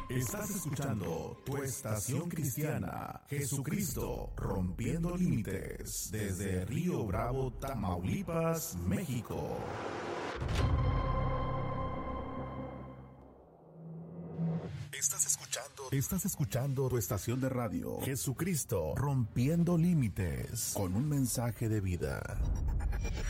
Estás escuchando tu estación cristiana, Jesucristo, rompiendo límites, desde Río Bravo, Tamaulipas, México. Estás escuchando tu estación de radio, Jesucristo, rompiendo límites, con un mensaje de vida.